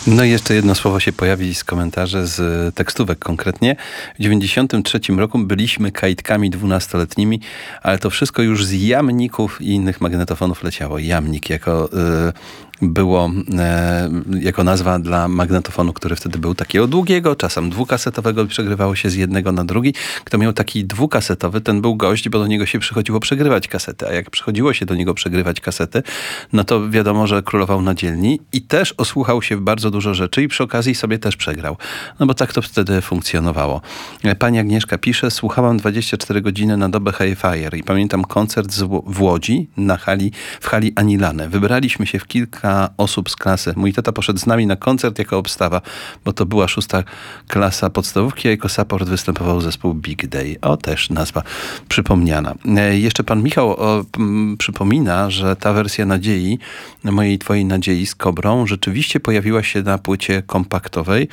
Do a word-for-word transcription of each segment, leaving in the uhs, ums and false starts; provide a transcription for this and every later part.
No i jeszcze jedno słowo się pojawi z komentarzy, z tekstówek konkretnie. W dziewięćdziesiątym trzecim roku byliśmy kajtkami dwunastoletnimi, ale to wszystko już z jamników i innych magnetofonów leciało. Jamnik jako... Yy, było e, jako nazwa dla magnetofonu, który wtedy był takiego długiego, czasem dwukasetowego, przegrywało się z jednego na drugi. Kto miał taki dwukasetowy, ten był gość, bo do niego się przychodziło przegrywać kasety, a jak przychodziło się do niego przegrywać kasety, no to wiadomo, że królował na dzielni i też osłuchał się bardzo dużo rzeczy i przy okazji sobie też przegrał. No bo tak to wtedy funkcjonowało. Pani Agnieszka pisze, słuchałam dwadzieścia cztery godziny na dobę Hi-Fire i pamiętam koncert z, w Łodzi na hali, w hali Anilane. Wybraliśmy się w kilka osób z klasy. Mój tata poszedł z nami na koncert jako obstawa, bo to była szósta klasa podstawówki, a jako support występował zespół Big Day. O, też nazwa przypomniana. E, jeszcze pan Michał o, m, przypomina, że ta wersja Nadziei, mojej twojej Nadziei z Kobrą, rzeczywiście pojawiła się na płycie kompaktowej.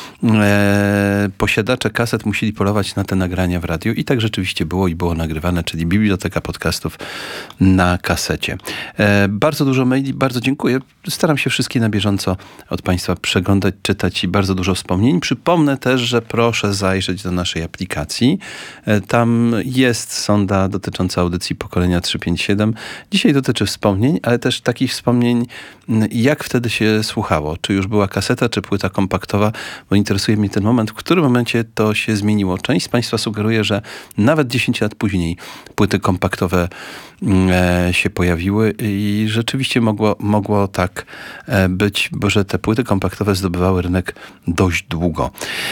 E, posiadacze kaset musieli polować na te nagrania w radiu i tak rzeczywiście było i było nagrywane, czyli biblioteka podcastów na kasecie. E, bardzo dużo maili, bardzo dziękuję. Staram się wszystkie na bieżąco od Państwa przeglądać, czytać i bardzo dużo wspomnień. Przypomnę też, że proszę zajrzeć do naszej aplikacji. Tam jest sonda dotycząca audycji pokolenia trzysta pięćdziesiąt siedem. Dzisiaj dotyczy wspomnień, ale też takich wspomnień, jak wtedy się słuchało. Czy już była kaseta, czy płyta kompaktowa, bo interesuje mnie ten moment, w którym momencie to się zmieniło. Część z Państwa sugeruje, że nawet dziesięć lat później płyty kompaktowe się pojawiły i rzeczywiście mogło, mogło tak być, bo że te płyty kompaktowe zdobywały rynek dość długo.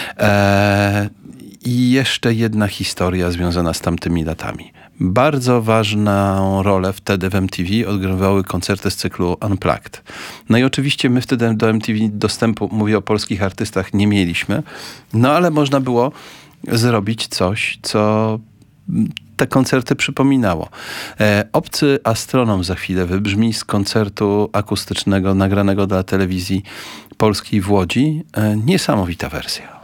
E, I jeszcze jedna historia związana z tamtymi latami. Bardzo ważną rolę wtedy w M T V odgrywały koncerty z cyklu Unplugged. No i oczywiście my wtedy do M T V dostępu, mówię o polskich artystach, nie mieliśmy, no ale można było zrobić coś, co te koncerty przypominało. E, Obcy astronom za chwilę wybrzmi z koncertu akustycznego nagranego dla telewizji polskiej w Łodzi. E, niesamowita wersja.